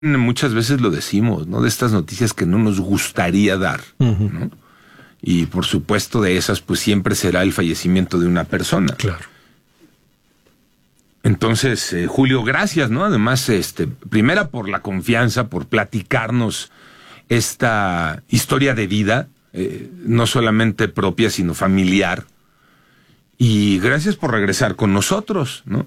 muchas veces lo decimos, ¿no? De estas noticias que no nos gustaría dar, ¿no? Y por supuesto de esas, pues siempre será el fallecimiento de una persona. Claro. Entonces, Julio, gracias, ¿no? Además, primera por la confianza, por platicarnos esta historia de vida, no solamente propia, sino familiar. Y gracias por regresar con nosotros, ¿no?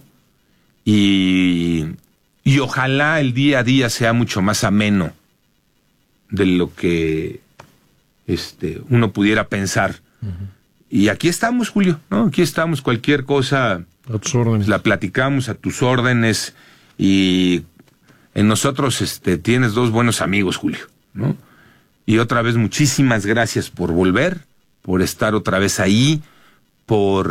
Y ojalá el día a día sea mucho más ameno de lo que uno pudiera pensar. Uh-huh. Y aquí estamos, Julio, ¿no? Aquí estamos, cualquier cosa a tus órdenes. La platicamos a tus órdenes, y en nosotros tienes dos buenos amigos, Julio, ¿no? Y otra vez muchísimas gracias por volver, por estar otra vez ahí, por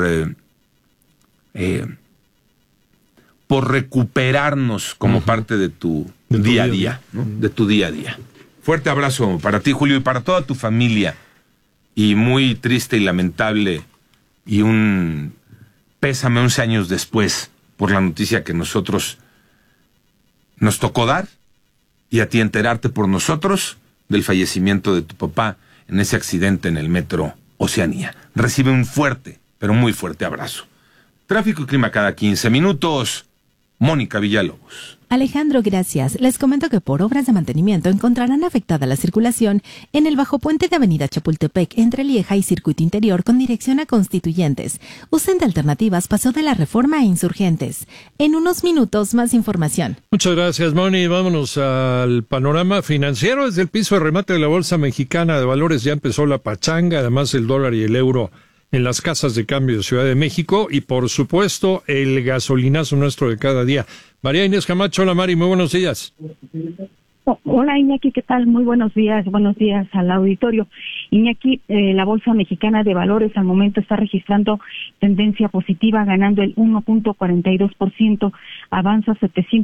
recuperarnos como parte de tu día a día, ¿no? De tu día a día. Fuerte abrazo para ti, Julio, y para toda tu familia. Y muy triste y lamentable, y un pésame 11 años después por la noticia que nosotros nos tocó dar, y a ti enterarte por nosotros del fallecimiento de tu papá en ese accidente en el metro Oceanía. Recibe un fuerte, pero muy fuerte abrazo. Tráfico y clima cada 15 minutos. Mónica Villalobos. Alejandro, gracias. Les comento que por obras de mantenimiento encontrarán afectada la circulación en el bajo puente de Avenida Chapultepec entre Lieja y Circuito Interior con dirección a Constituyentes. Usen de alternativas Paso de la Reforma a Insurgentes. En unos minutos, más información. Muchas gracias, Moni. Vámonos al panorama financiero. Desde el piso de remate de la Bolsa Mexicana de Valores ya empezó la pachanga, además el dólar y el euro en las casas de cambio de Ciudad de México, y por supuesto el gasolinazo nuestro de cada día. María Inés Camacho, hola Mari, muy buenos días. Hola Iñaki, ¿qué tal? Muy buenos días al auditorio. Iñaki, la Bolsa Mexicana de Valores al momento está registrando tendencia positiva, ganando el 1.42%, avanza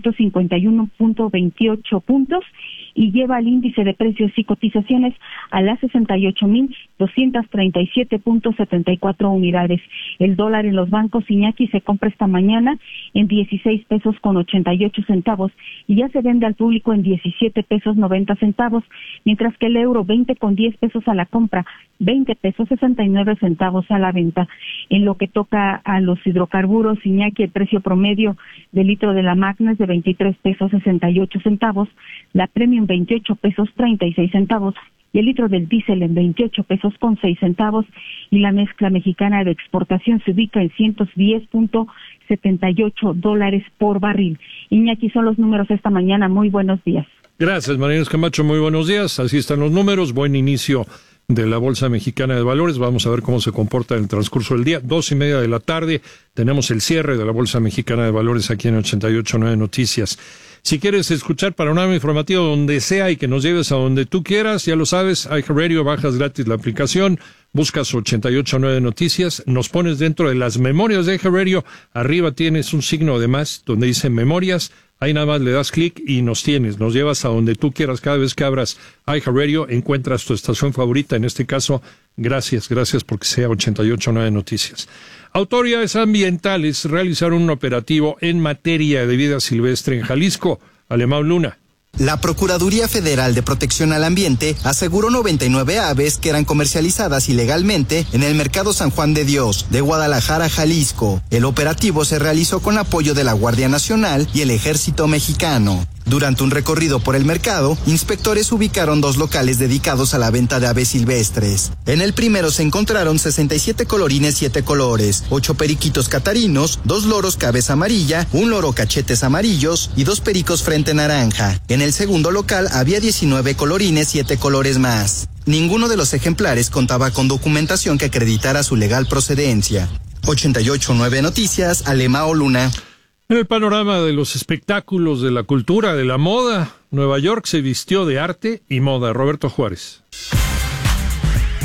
751.28 puntos y lleva el índice de precios y cotizaciones a las 68.237.74 unidades. El dólar en los bancos, Iñaki, se compra esta mañana en 16 pesos con 88 centavos y ya se vende al público en 17 pesos 90 centavos, mientras que el euro 20 con 10 pesos a la compra, 20 pesos 69 centavos a la venta. En lo que toca a los hidrocarburos, Iñaki, el precio promedio del litro de la Magna es de 23 pesos 68 centavos, la Premium 28 pesos 36 centavos y el litro del diésel en 28 pesos con 6 centavos, y la mezcla mexicana de exportación se ubica en $110.78 por barril. Iñaki, son los números esta mañana. Muy buenos días. Gracias, María Inés Camacho, muy buenos días. Así están los números, buen inicio de la Bolsa Mexicana de Valores. Vamos a ver cómo se comporta en el transcurso del día. 2:30 de la tarde tenemos el cierre de la Bolsa Mexicana de Valores aquí en 88.9 Noticias. Si quieres escuchar panorama informativo donde sea y que nos lleves a donde tú quieras, ya lo sabes, iHeartRadio, bajas gratis la aplicación, buscas 88.9 Noticias, nos pones dentro de las memorias de iHeartRadio, arriba tienes un signo de más donde dice memorias, ahí nada más le das clic y nos llevas a donde tú quieras. Cada vez que abras iHeartRadio encuentras tu estación favorita, en este caso, gracias porque sea 88.9 Noticias. Autoridades ambientales realizaron un operativo en materia de vida silvestre en Jalisco. Alemão Luna. La Procuraduría Federal de Protección al Ambiente aseguró 99 aves que eran comercializadas ilegalmente en el Mercado San Juan de Dios de Guadalajara, Jalisco. El operativo se realizó con apoyo de la Guardia Nacional y el Ejército Mexicano. Durante un recorrido por el mercado, inspectores ubicaron 2 locales dedicados a la venta de aves silvestres. En el primero se encontraron 67 colorines 7 colores, 8 periquitos catarinos, 2 loros cabeza amarilla, 1 loro cachetes amarillos y 2 pericos frente naranja. En el segundo local había 19 colorines 7 colores más. Ninguno de los ejemplares contaba con documentación que acreditara su legal procedencia. 88.9 Noticias, Alemão Luna. En el panorama de los espectáculos, de la cultura, de la moda, Nueva York se vistió de arte y moda. Roberto Juárez.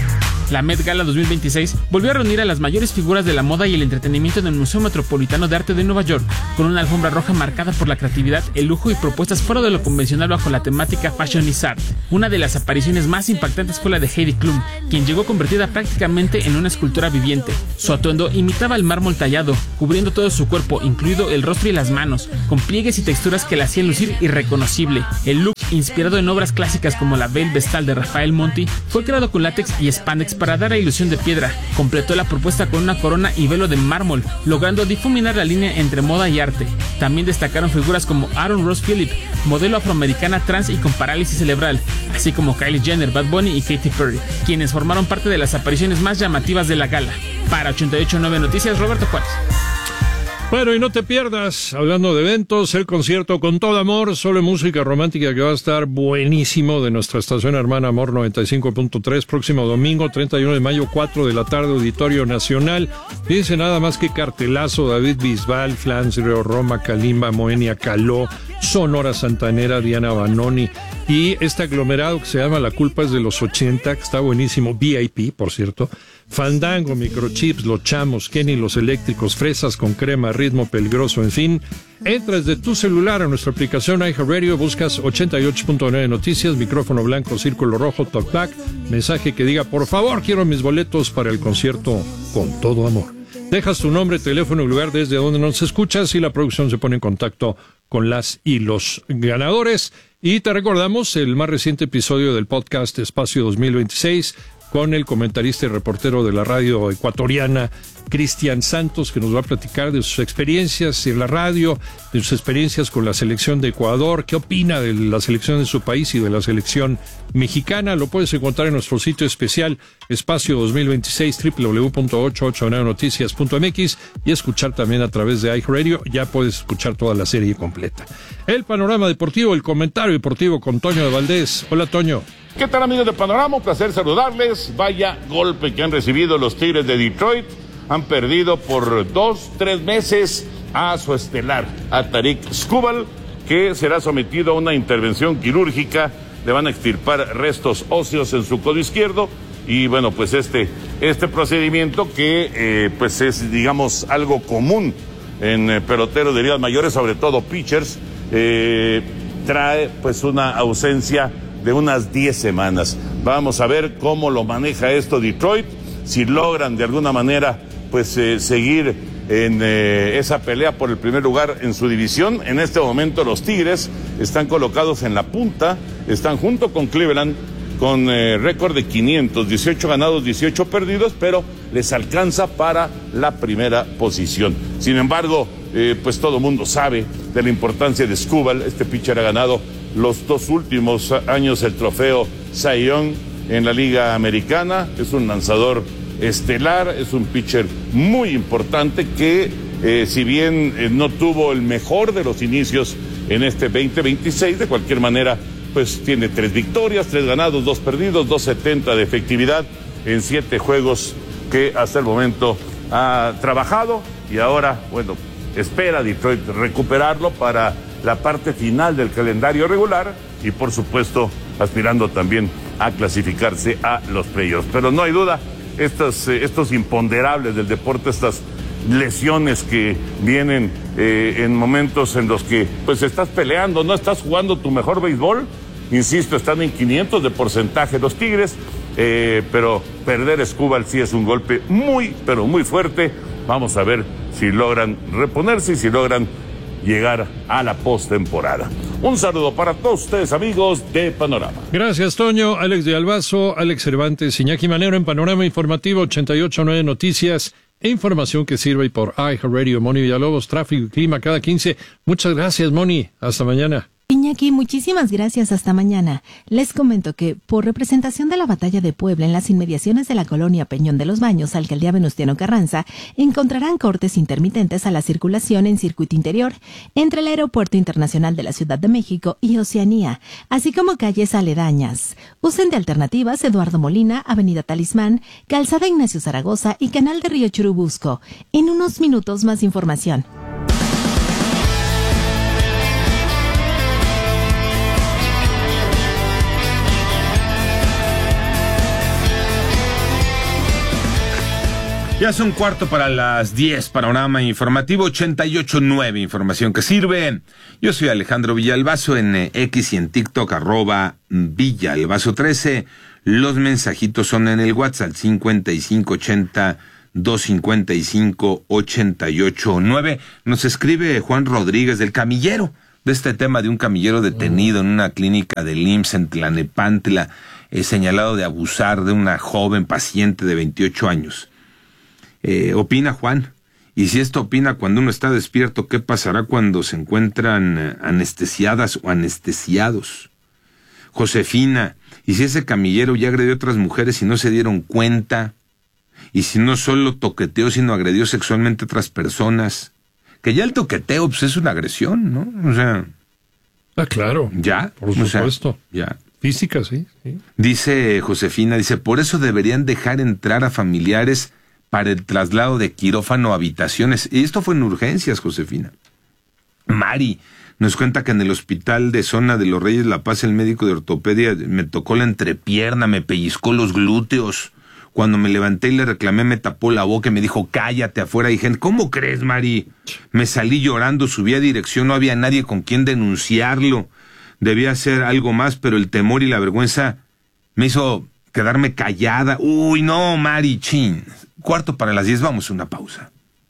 La Met Gala 2026 volvió a reunir a las mayores figuras de la moda y el entretenimiento en el Museo Metropolitano de Arte de Nueva York, con una alfombra roja marcada por la creatividad, el lujo y propuestas fuera de lo convencional bajo la temática Fashion is Art. Una de las apariciones más impactantes fue la de Heidi Klum, quien llegó convertida prácticamente en una escultura viviente. Su atuendo imitaba el mármol tallado, cubriendo todo su cuerpo, incluido el rostro y las manos, con pliegues y texturas que la hacían lucir irreconocible. El look, inspirado en obras clásicas como la Belle Vestal de Rafael Monti, fue creado con látex y spandex para dar la ilusión de piedra. Completó la propuesta con una corona y velo de mármol, logrando difuminar la línea entre moda y arte. También destacaron figuras como Aaron Ross Phillip, modelo afroamericana trans y con parálisis cerebral, así como Kylie Jenner, Bad Bunny y Katy Perry, quienes formaron parte de las apariciones más llamativas de la gala. Para 88.9 Noticias, Roberto Juárez. Bueno, y no te pierdas, hablando de eventos, el concierto Con Todo Amor, solo música romántica, que va a estar buenísimo, de nuestra estación hermana Amor 95.3, próximo domingo, 31 de mayo, 4 de la tarde, Auditorio Nacional. Fíjense nada más que cartelazo: David Bisbal, Flans, Río Roma, Kalimba, Moenia Caló, Sonora Santanera, Diana Banoni, y este aglomerado que se llama La Culpa es de los 80, que está buenísimo, VIP, por cierto. Fandango, Microchips, Los Chamos, Kenny, Los Eléctricos, Fresas con Crema, Ritmo Peligroso, en fin. Entras de tu celular a nuestra aplicación iHeartRadio, buscas 88.9 Noticias, micrófono blanco, círculo rojo, talkback, mensaje que diga: por favor, quiero mis boletos para el concierto Con Todo Amor. Dejas tu nombre, teléfono y lugar desde donde nos escuchas, y la producción se pone en contacto con las y los ganadores. Y te recordamos el más reciente episodio del podcast Espacio 2026, con el comentarista y reportero de la radio ecuatoriana, Cristian Santos, que nos va a platicar de sus experiencias en la radio, de sus experiencias con la selección de Ecuador, qué opina de la selección de su país y de la selección mexicana. Lo puedes encontrar en nuestro sitio especial, Espacio 2026, www.889noticias.mx, y escuchar también a través de iHeartRadio. Ya puedes escuchar toda la serie completa. El panorama deportivo, el comentario deportivo con Toño de Valdés. Hola, Toño. ¿Qué tal, amigos de Panorama? Un placer saludarles. Vaya golpe que han recibido los Tigres de Detroit. Han perdido por 2-3 meses a su estelar, a Tarik Skubal, que será sometido a una intervención quirúrgica. Le van a extirpar restos óseos en su codo izquierdo. Y bueno, pues este procedimiento que pues es, digamos, algo común en peloteros de ligas mayores, sobre todo pitchers, trae pues una ausencia de unas 10 semanas. Vamos a ver cómo lo maneja esto Detroit, si logran de alguna manera pues seguir en esa pelea por el primer lugar en su división. En este momento los Tigres están colocados en la punta, están junto con Cleveland con récord de 500, 18 ganados, 18 perdidos, pero les alcanza para la primera posición. Sin embargo, pues todo mundo sabe de la importancia de Skubal. Este pitcher ha ganado los 2 últimos años el trofeo Cy Young en la Liga Americana. Es un lanzador estelar, es un pitcher muy importante que si bien no tuvo el mejor de los inicios en este 2026, de cualquier manera pues tiene 3 victorias, 3 ganados, 2 perdidos, 2.70 de efectividad en 7 juegos que hasta el momento ha trabajado, y ahora, bueno, espera Detroit recuperarlo para la parte final del calendario regular y por supuesto aspirando también a clasificarse a los playoffs. Pero no hay duda, estos imponderables del deporte, estas lesiones que vienen en momentos en los que pues estás peleando, no estás jugando tu mejor béisbol. Insisto, están en 500 de porcentaje los Tigres, pero perder Skubal sí es un golpe muy, pero muy fuerte. Vamos a ver si logran reponerse y si logran llegar a la postemporada. Un saludo para todos ustedes, amigos de Panorama. Gracias, Toño. Alex de Albazo, Alex Cervantes, Iñaki Manero en Panorama Informativo 88.9 Noticias e información que sirve por iHeartRadio. Moni Villalobos, tráfico y clima cada 15. Muchas gracias, Moni. Hasta mañana. Iñaki, muchísimas gracias. Hasta mañana. Les comento que, por representación de la Batalla de Puebla en las inmediaciones de la colonia Peñón de los Baños, Alcaldía Venustiano Carranza, encontrarán cortes intermitentes a la circulación en circuito interior entre el Aeropuerto Internacional de la Ciudad de México y Oceanía, así como calles aledañas. Usen de alternativas Eduardo Molina, Avenida Talismán, Calzada Ignacio Zaragoza y Canal de Río Churubusco. En unos minutos más información. Ya son 9:15, panorama informativo 88.9, información que sirve. Yo soy Alejandro Villalbazo en X y en TikTok, @Villalbazo13. Los mensajitos son en el WhatsApp 5580-255-889. Nos escribe Juan Rodríguez del camillero, de este tema de un camillero detenido en una clínica del IMSS en Tlanepantla, señalado de abusar de una joven paciente de 28 años. Opina Juan, y si esto opina cuando uno está despierto, ¿qué pasará cuando se encuentran anestesiadas o anestesiados? Josefina, y si ese camillero ya agredió a otras mujeres y no se dieron cuenta, y si no solo toqueteó sino agredió sexualmente a otras personas, que ya el toqueteo pues es una agresión, ¿no? O sea... claro. Ya. Por supuesto. O sea, ya. Física, sí. Dice Josefina, por eso deberían dejar entrar a familiares para el traslado de quirófano a habitaciones. Y esto fue en urgencias, Josefina. Mari nos cuenta que en el hospital de zona de los Reyes La Paz, el médico de ortopedia me tocó la entrepierna, me pellizcó los glúteos. Cuando me levanté y le reclamé, me tapó la boca y me dijo, cállate afuera. Y dije, ¿cómo crees, Mari? Me salí llorando, subí a dirección, no había nadie con quien denunciarlo. Debía hacer algo más, pero el temor y la vergüenza me hizo quedarme callada. Uy, no, Mari, chin. 9:45, vamos a una pausa.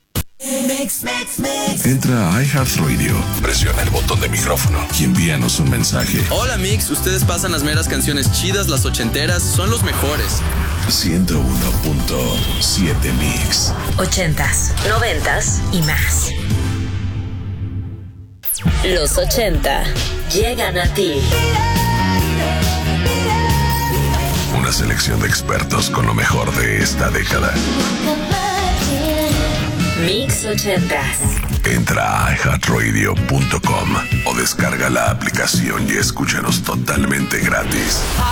Entra a iHeartRadio, presiona el botón de micrófono y envíanos un mensaje. Hola Mix, ustedes pasan las meras canciones chidas, las ochenteras, son los mejores. 101.7 Mix. 80s, 90s y más. Los 80 llegan a ti. Una selección de expertos con lo mejor de esta década. Mix 80s. Entra a iHeartRadio.com o descarga la aplicación y escúchanos totalmente gratis.